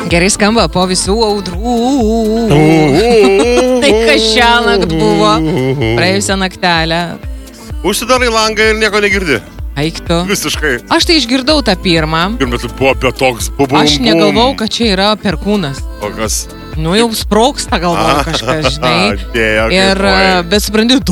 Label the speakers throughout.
Speaker 1: Gerai skamba po visų audrų. Tai kas šiąnakt buvo praėjusią naktelę.
Speaker 2: Užsidarai langą ir nieko negirdi.
Speaker 1: Eiktu.
Speaker 2: Visiškai.
Speaker 1: Aš tai išgirdau tą pirmą.
Speaker 2: Pirmą tai buvo apie toks bum.
Speaker 1: Aš negalvau, kad čia yra perkūnas.
Speaker 2: O kas?
Speaker 1: Nu jau sproksta galvoju kažkas, žinai. Ir bet supranti,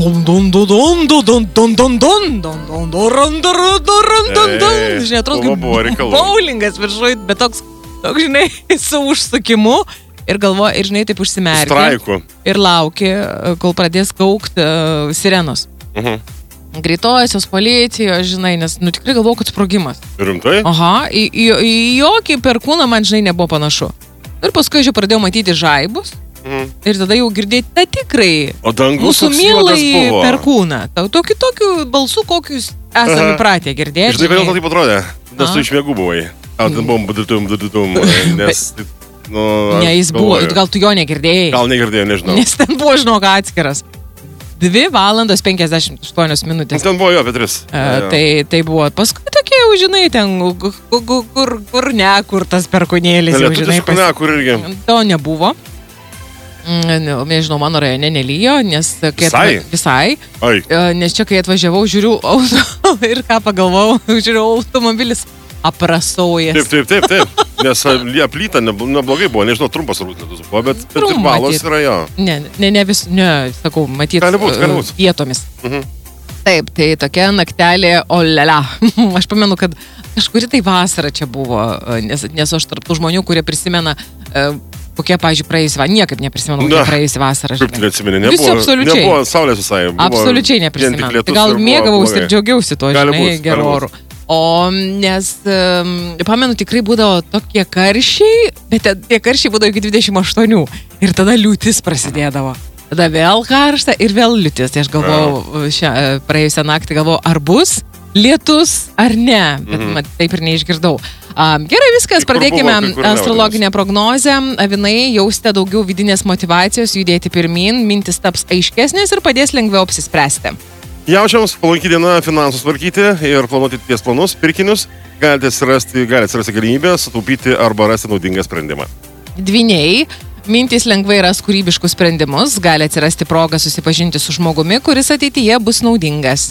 Speaker 1: žinai, atrodo kaip bowlingas viršui, bet toks, žinai, su užsukimu. Ir galvoju, ir žinai, taip užsimerkė.
Speaker 2: Straiku.
Speaker 1: Ir laukė, kol pradės kaukti sirenos. Greitosios, policijos, žinai, nes, nu, tikrai galvoju, kad sprogimas.
Speaker 2: Rimtai?
Speaker 1: Aha, į jokį perkūną man, žinai, nebuvo panašu. Ir paskui aš jau pradėjau matyti žaibus. Ir tada jau girdėti tą tikrai.
Speaker 2: O dangus
Speaker 1: mūsų mielai perkūną. Tokiu balsu, kokius esame pratę girdėti.
Speaker 2: Žinai, kodėl to taip atrodė? Nes tu iš miegų buvai. Ten buvom, nes...
Speaker 1: Ne, jis buvo, gal tu jo negirdėjai.
Speaker 2: Gal negirdėjau, nežinau.
Speaker 1: Nes ten buvo, žinok, atskiras. 2 valandos 58 minutės.
Speaker 2: Ten buvo jo apie 3.
Speaker 1: Tai buvo. Paskui tokie, jau žinai, ten, kur ne, kur tas perkūnėlis, jau žinai.
Speaker 2: Kur irgi.
Speaker 1: To nebuvo. Nežinau, mano rajone nelyjo, nes... Visai. Nes čia, kai atvažiavau, žiūriu ir ką pagalvojau, žiūriu, automobilis aprasaujas.
Speaker 2: Taip. Nes aplyta neblogai buvo, nežinau, trumpas turbūt lietus buvo, bet balos yra jo.
Speaker 1: Ne, sakau, matyt,
Speaker 2: gali būt.
Speaker 1: Vietomis. Taip, tai tokia naktelė, olala. Aš pamenu, kad kažkuri tai vasara čia buvo, nes aš tarp tų žmonių, kurie prisimena, kokie, pavyzdžiui, praėjusi vasarą, niekaip neprisimenu, kokie praėjusi vasarą.
Speaker 2: Kaip neatsimeni,
Speaker 1: Visi absoliučiai.
Speaker 2: Nebuvo saulės visai.
Speaker 1: Absoliučiai neprisimenu. Tai gal mėgavausi ir džiaugiausi to, žinai, gerų orų. O nes, pamenu, tikrai būdavo tokie karščiai, bet tie karščiai būdavo iki 28 ir tada liūtis prasidėdavo. Tada vėl karšta ir vėl liūtis. Tai aš galvojau, praėjusią naktį galvojau, ar bus lietus ar ne, bet taip ir neišgirdau. Gerai, viskas, pradėkime astrologinę prognozę. Avinai, jausite daugiau vidinės motyvacijos, judėti pirmin, mintis taps aiškesnės ir padės lengviau apsispręsti.
Speaker 2: Jaučiams palanki diena finansus tvarkyti ir planuoti ties planus, pirkinius, galite atsirasti galimybę sutaupyti arba rasti naudingą sprendimą.
Speaker 1: Dvyniai, mintys lengvai ras kūrybiškus sprendimus, gali atsirasti proga susipažinti su žmogumi, kuris ateityje bus naudingas.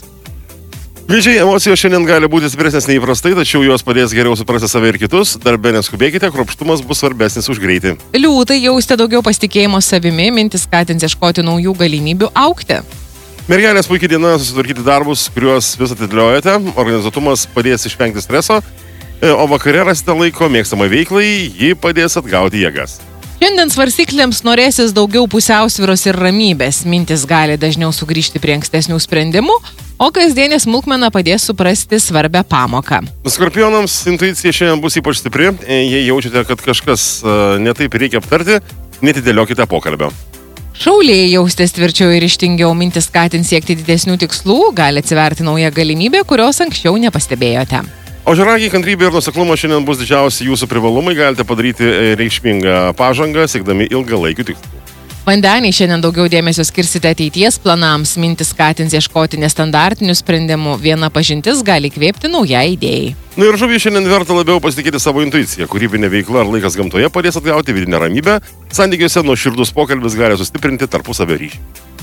Speaker 2: Vėžiai, emocijos šiandien gali būti stipresnės neįprastai, tačiau jos padės geriau suprasti save ir kitus, darbe neskubėkite, kruopštumas bus svarbesnis už greitį.
Speaker 1: Liūtai, jausite daugiau pasitikėjimo savimi, mintis skatins ieškoti naujų galimybių augti.
Speaker 2: Mergelės puikiai diena susitvarkyti darbus, kuriuos vis atidėliojate, organizuotumas padės išvengti streso, o vakare rasite laiko mėgstamai veiklai, ji padės atgauti jėgas.
Speaker 1: Šiandien svarstyklėms norėsis daugiau pusiausvyros ir ramybės, mintis gali dažniau sugrįžti prie ankstesnių sprendimų, o kasdienė smulkmena padės suprasti svarbią pamoką.
Speaker 2: Skorpionams intuicija šiandien bus ypač stipri, jei jaučiate, kad kažkas netaip reikia aptarti, netidėliokite pokalbio.
Speaker 1: Šauliai, jausitės tvirčiau ir ryžtingiau, mintis skatins siekti didesnių tikslų, gali atsiverti nauja galimybė, kurios anksčiau nepastebėjote.
Speaker 2: Ožiaragiai, kantrybė ir nuoseklumas šiandien bus didžiausi jūsų privalumai, galite padaryti reikšmingą pažangą, siekdami ilgalaikių tikslų.
Speaker 1: Vandeniai, šiandien daugiau dėmesio skirsite ateities planams, mintis skatins ieškoti nestandartinių sprendimų, viena pažintis gali įkvėpti naujai idėjai.
Speaker 2: Na ir žuvį šiandien verta labiau pasitikėti savo intuiciją, kūrybinė veikla ar laikas gamtoje padės atgauti vidinę ramybę, santykiuose nuoširdus pokalbis gali sustiprinti tarpusavio ryšį.